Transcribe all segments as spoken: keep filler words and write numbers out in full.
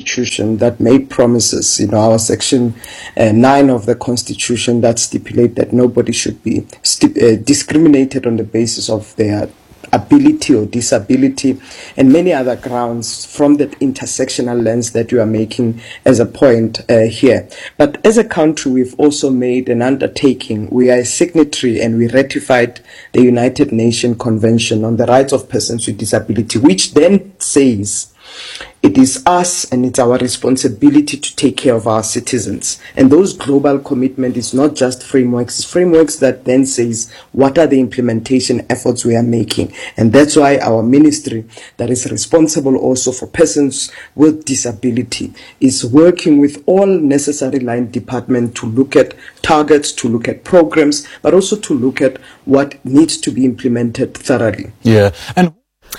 constitution that made promises, you know, our section uh, nine of the constitution that stipulate that nobody should be sti- uh, discriminated on the basis of their ability or disability, and many other grounds from that intersectional lens that you are making as a point uh, here. But as a country, we've also made an undertaking. We are a signatory and we ratified the United Nations Convention on the Rights of Persons with Disability, which then says it is us and it's our responsibility to take care of our citizens. And those global commitment is not just frameworks, it's frameworks that then says what are the implementation efforts we are making. And that's why our ministry that is responsible also for persons with disability is working with all necessary line departments to look at targets, to look at programs, but also to look at what needs to be implemented thoroughly. Yeah. And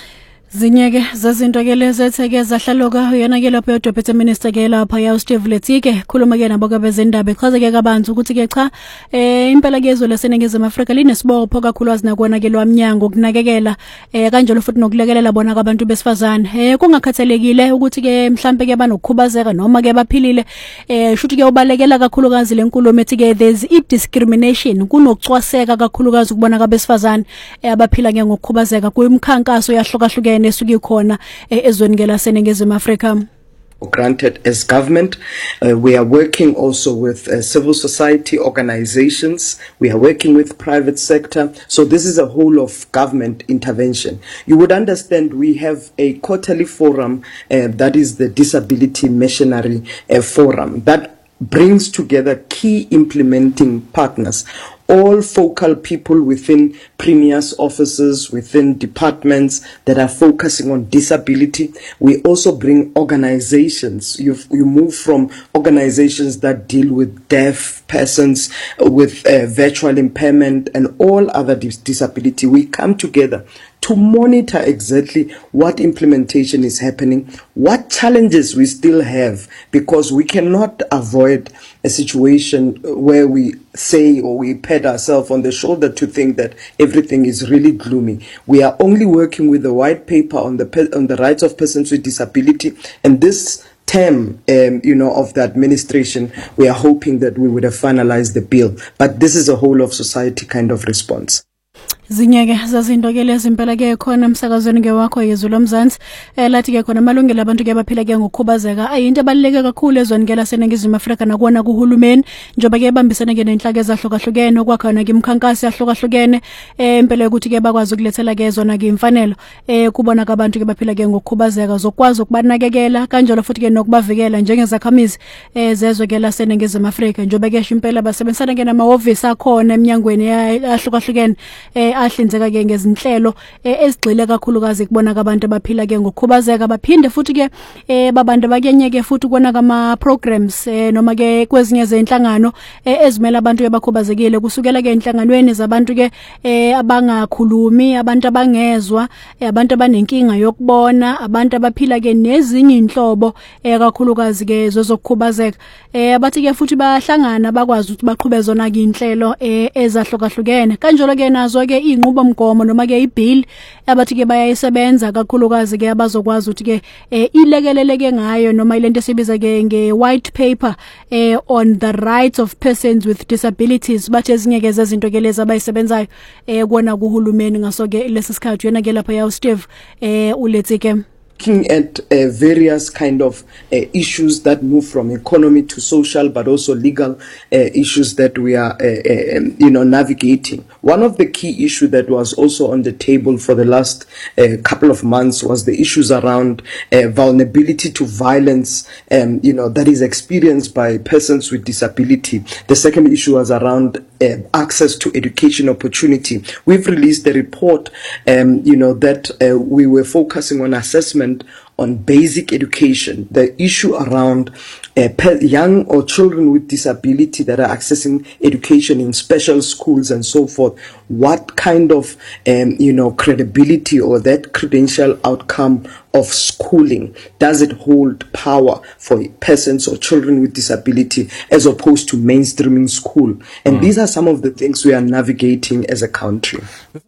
Zinyeke zazinto ke lezetheke zahlaloka uyena ke lapho Deputy Minister ke lapha ya Steve Letike khuluma ke nabo ke bezindaba echaza ke kabanzi ukuthi ke cha eh impela ke izwe leseningizimu Afrika linesibopho kakhulu azinakona ke lwamnyango ukunakekela eh kanjalo futhi nokulekelela bona kwabantu besifazane eh kungakhathalekile ukuthi ke mhlambe ke banokukhubazeka noma ke baphilile eh shuthi ke ubalekela kakhulukazi lenkulumo ethi ke there's i discrimination kunokucwaseka kakhulukazi ukubona kwabesifazane abaphila ke ngokukhubazeka kuyimkhankaso yahlokahlukene nesuki khona ezweni ke laseningizimu Afrika. Granted, as government, uh, we are working also with uh, civil society organizations. We are working with private sector. So this is a whole of government intervention. You would understand we have a quarterly forum uh, that is the Disability Missionary uh, Forum that brings together key implementing partners, all focal people within premier's offices, within departments that are focusing on disability. We also bring organizations. You you move from organizations that deal with deaf persons, with uh, virtual impairment and all other dis- disability. We come together to monitor exactly what implementation is happening, what challenges we still have, because we cannot avoid a situation where we say or we pat ourselves on the shoulder to think that everything is really gloomy. We are only working with the white paper on the pe- on the rights of persons with disability, and this term, um, you know, of the administration, we are hoping that we would have finalized the bill. But this is a whole of society kind of response. Zinyeke zazinto ke lezimpela ke khona emsakazweni ke wakho yezwe lomzansi elathi ke khona amalungelo abantu ke baphila ke ngokukhubazeka ayinto abaluleke kakhulu ezweni ke laseningizimu Afrika nakuona kuhulumeni njoba ke bambisana ke nenhlaka ezahlukahlukene okwakhona ke imkhankaso yahlukahlukene empela ukuthi ke bakwazi ukulethela ke zona ke imfanelo eh kubona kwabantu ke baphila ke ngokukhubazeka zokwazi ukubanakekela kanjalo futhi ke nokubavikela njengezakhamizi ezezwe ke laseningizimu Afrika njoba ke impela basebenzisana ke namahhovisi akhona eminyangweni ahlukahlukene eh ahlinzeka ke ngezinhlelo ezigxile kakhulukazi kubona kwabantu abaphila ke ngokukhubazeka baphinde futhi ke eh babantu bakenyeke futhi kubona kama programs eh noma ke kwezinye zenhlangano ezimela abantu abakhubazekile kusukela ke enhlanganweni zabantu ke eh abangakhulumi abantu abangezwa abantu abanenkinga yokubona abantu abaphila ke nezinye inhlobo kakhulukazi ke zozokukhubazeka eh abathi ke futhi bahlangana bakwazi ukuthi baqhube zona ke inhlelo ezahlukahlukene kanjalo ke nazo ke inqubomgomo noma ke ibill abathi ke bayayisebenza kakhulukazi ke abazokwazi ukuthi ke ilekeleleke ngayo noma ilento esibiza ke nge white paper eh on the rights of persons with disabilities bathi ezinye ke zezinto ke lezi abayisebenzayo eh kuona kuhulumeni ngaso ke lesisikhathi yena ke lapha ya Steve eh uletsike looking at uh, various kind of uh, issues that move from economy to social, but also legal uh, issues that we are, uh, uh, you know, navigating. One of the key issues that was also on the table for the last uh, couple of months was the issues around uh, vulnerability to violence, um, you know, that is experienced by persons with disability. The second issue was around uh, access to education opportunity. We've released a report, um, you know, that uh, we were focusing on assessment on basic education, the issue around uh, young or children with disability that are accessing education in special schools and so forth. What kind of, um, you know, credibility or that credential outcome of schooling does it hold power for persons or children with disability as opposed to mainstreaming school? And mm. these are some of the things we are navigating as a country.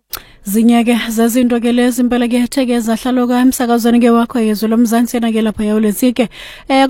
Zinyeke zazinto ke lezi impela ke thekeza hlaloka emsakazweni ke wakho yezwe lomzansi yena ke lapha yawuletsike